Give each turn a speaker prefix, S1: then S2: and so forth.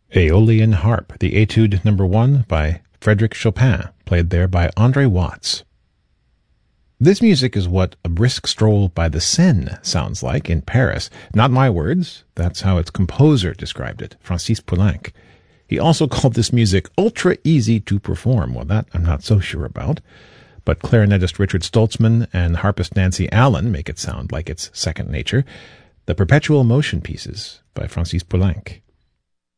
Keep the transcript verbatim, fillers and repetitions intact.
S1: Aeolian Harp, the Etude number one by Frédéric Chopin, played there by André Watts. This music is what a brisk stroll by the Seine sounds like in Paris. Not my words, that's how its composer described it, Francis Poulenc. He also called this music ultra easy to perform. Well, that I'm not so sure about. But clarinetist Richard Stoltzman and harpist Nancy Allen make it sound like it's second nature. The Perpetual Motion Pieces by Francis Poulenc.